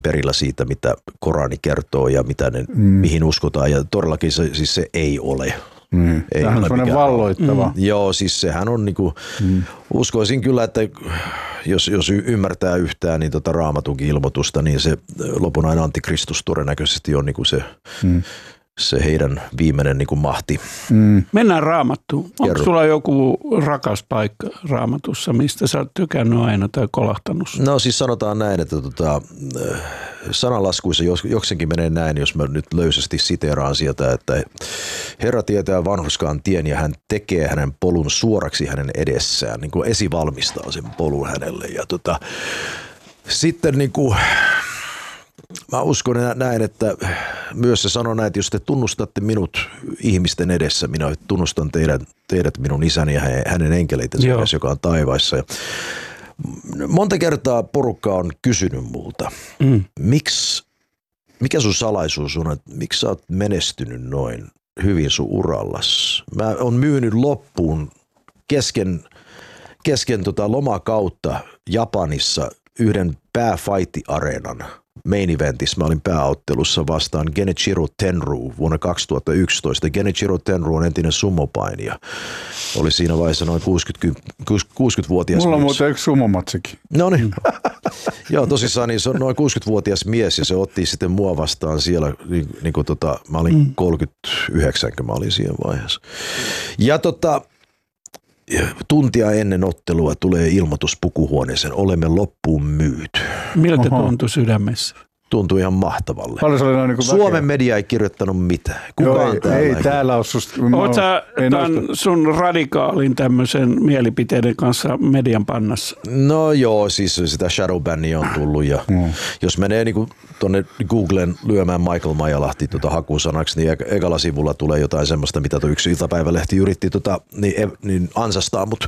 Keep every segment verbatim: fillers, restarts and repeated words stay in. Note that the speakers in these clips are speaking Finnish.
perillä siitä, mitä Korani kertoo ja mitä ne, mm. mihin uskotaan. Ja todellakin se, siis se ei ole. Mm. Ei Tämähän on sellainen valloittava. Mm. Joo, siis sehän on niinku, mm. uskoisin kyllä, että jos, jos ymmärtää yhtään niin tota Raamatunkin ilmoitusta, niin se lopunainen antikristus todennäköisesti on niinku se, mm. se heidän viimeinen niinku mahti. Mm. Mennään Raamattuun. Onko sulla joku rakas paikka Raamatussa, mistä sä oot tykännyt aina tai kolahtanut? No siis sanotaan näin, että tota, sananlaskuissa joksenkin menee näin, jos mä nyt löysästi siteeraan sieltä, että Herra tietää vanhurskaan tien ja hän tekee hänen polun suoraksi hänen edessään, niin kuin esivalmistaa sen polun hänelle. Ja tota, sitten niin kuin, mä uskon näin, että myös se sanoo näin, että jos te tunnustatte minut ihmisten edessä, minä tunnustan teidät, teidät minun isäni ja hänen enkeleitensä edessä, joka on taivaissa. Ja monta kertaa porukka on kysynyt multa, mm. miksi, mikä sun salaisuus on, että miksi sä oot menestynyt noin hyvin sun urallas. Mä oon myynyt loppuun kesken, kesken tota lomakautta Japanissa yhden pääfight-areenan main eventissä. Mä olin pääottelussa vastaan Genichiro Tenryu vuonna kaksituhattayksitoista. Genichiro Tenryu on entinen sumopainija. Oli siinä vaiheessa noin kuusikymmentävuotias Mulla on mies. muuten yksi sumomatsikin. No niin. Joo, tosissaan niin se on noin kuusikymmentävuotias mies ja se otti sitten mua vastaan siellä, niin, niin kuin tota, mä olin mm. kolmekymmentäyhdeksän, kun mä olin siinä vaiheessa. Ja tota, tuntia ennen ottelua tulee ilmoitus pukuhuoneeseen, olemme loppuun myyty. Miltä tuntui sydämessä? Tuntui ihan mahtavalle. Niin Suomen media ei kirjoittanut mitään. Kukaan Joo, ei, täällä ei, ei täällä ole susta. Oletko sä tämän sun radikaalin tämmöisen mielipiteiden kanssa median pannassa? No joo, siis sitä shadowbannia on tullut ja mm. jos menee niinku tuonne Googlen lyömään Michael Majalahti tota hakusanaksi, niin ekalla sivulla tulee jotain semmoista, mitä tuo yksi iltapäivälehti yritti tota, niin, niin ansastaa, mutta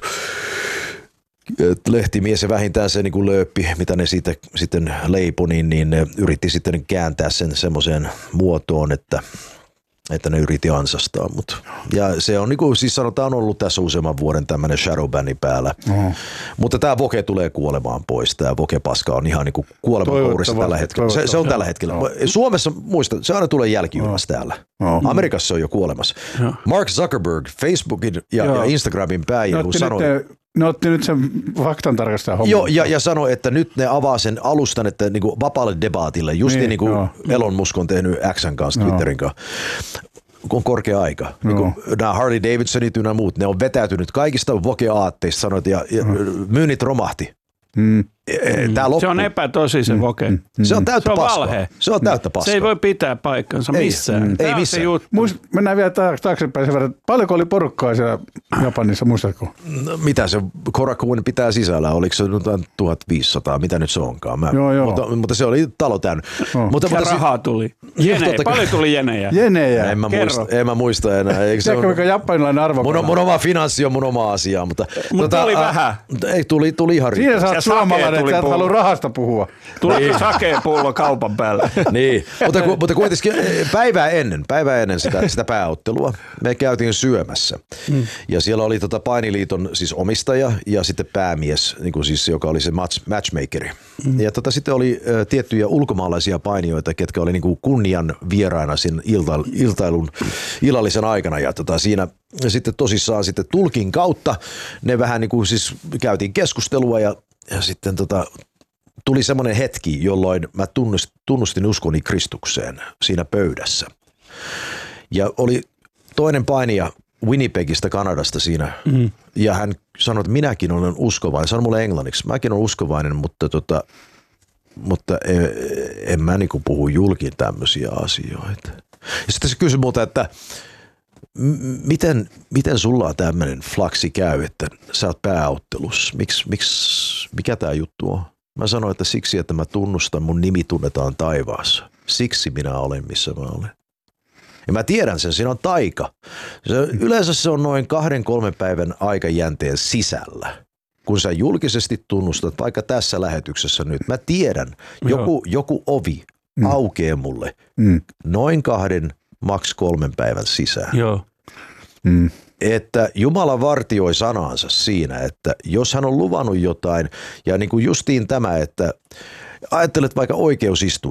lehtimies ja vähintään se niin kuin lööppi, mitä ne siitä sitten leipoi, niin, niin ne yritti sitten kääntää sen semmoiseen muotoon, että, että ne yritti ansastaa. Mut. Ja se on niin kuin siis sanotaan ollut tässä useamman vuoden tämmöinen shadowbanni päällä. Mm. Mutta tämä Voke tulee kuolemaan pois. Tämä Voke-paska on ihan niin kuin kuolemankourissa tällä hetkellä. Se, se on tällä hetkellä. No. Suomessa muista, se aina tulee jälkijunassa no. täällä. No. Amerikassa se on jo kuolemassa. No. Mark Zuckerberg, Facebookin ja, ja Instagramin pääjälu no, sanoi... Ne otti nyt sen faktan tarkastaa hommaa. Joo, ja, ja sanoi, että nyt ne avaa sen alustan, että niinku vapaalle debaatille, just niin, niin kuin Elon Musk on tehnyt Xn kanssa, no. Twitterin kanssa, kun on korkea aika. No. Niin nämä Harley Davidsonit ja muut, ne on vetäytynyt kaikista Voke-aatteista, sanoit, ja, ja no. myynnit romahti. Mm. Se on epätosi se Voke. Mm. Se on täyttä se on paskaa. valhe. Se on täyttä paskaa. Se ei voi pitää paikkansa ei. missään. Mm. Ei missään. Muist, mennään vielä taaksepäin sen verran. Paljonko oli porukkaa siellä Japanissa, muistatko? No, mitä se Korakuen pitää sisällä? Oliko se tuhatviisisataa? Mitä nyt se onkaan? Mä, joo, joo. Mutta, mutta se oli talo täynnä. Oh. Mutta, ja mutta rahaa tuli. Jenejä. Paljon tuli jenejä. Jenejä. En mä, muista, en mä muista enää. Eikö Tiedätkö, mikä japanilainen arvokana? Mun, mun oma finanssi on mun oma asia. Mutta Mut tuli vähän. Ei, tuli, tuli ihan riittävästi. Siinä sä oot suomalainen, että sä et halua rahasta puhua. Tuli niin. sakea pullo kaupan päälle. Niin, mutta, mutta kuitenkin päivää ennen, päivää ennen sitä, sitä pääottelua me käytiin syömässä. Mm. Ja siellä oli tota Painiliiton siis omistaja ja sitten päämies, niin kuin siis, joka oli se match, matchmakeri. Mm. Ja tota, sitten oli ä, tiettyjä ulkomaalaisia painijoita, ketkä oli niin kuin kunnian vieraina siinä ilta, iltailun illallisen aikana. Ja tota, siinä sitten tosissaan sitten tulkin kautta ne vähän niin kuin siis käytiin keskustelua ja, ja sitten tota, tuli semmoinen hetki, jolloin mä tunnustin, tunnustin uskoni Kristukseen siinä pöydässä. Ja oli toinen painija Winnipegistä, Kanadasta siinä. Mm. Ja hän sanoi, että minäkin olen uskovainen. Sanoi mulle englanniksi. Mäkin olen uskovainen, mutta, tota, mutta en, en mä niinku puhu julkiin tämmöisiä asioita. Ja sitten se kysyi multa, että m- miten, miten sulla on tämmöinen flaksi käy, että sä oot pääottelussa. Miks, miks, mikä tää juttu on? Mä sanoin, että siksi, että mä tunnustan, mun nimi tunnetaan taivaassa. Siksi minä olen, missä mä olen. Ja mä tiedän sen, siinä on taika. Se, yleensä se on noin kahden, kolmen päivän aikajänteen sisällä. Kun sä julkisesti tunnustat, vaikka tässä lähetyksessä nyt, mä tiedän, joku, joku ovi mm. aukeaa mulle mm. noin kahden, maks kolmen päivän sisään. Joo. Mm. että Jumala vartioi sanansa siinä, että jos hän on luvannut jotain, ja niin kuin justiin tämä, että ajattelet vaikka oikeusistuin.